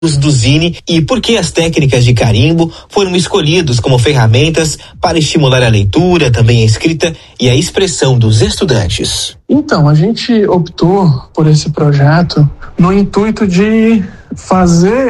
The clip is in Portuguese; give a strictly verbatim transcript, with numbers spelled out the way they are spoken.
do Zine e por que as técnicas de carimbo foram escolhidos como ferramentas para estimular a leitura, também a escrita e a expressão dos estudantes. Então, a gente optou por esse projeto no intuito de fazer